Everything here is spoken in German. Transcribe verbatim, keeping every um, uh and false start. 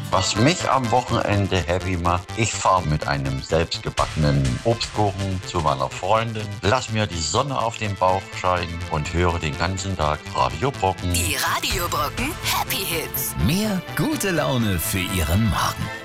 Was mich am Wochenende happy macht, ich fahre mit einem selbstgebackenen Obstkuchen zu meiner Freundin, lass mir die Sonne auf den Bauch scheinen und höre den ganzen Tag Radio Brocken. Die Radio Brocken Happy Hits. Mehr gute Laune für Ihren Magen.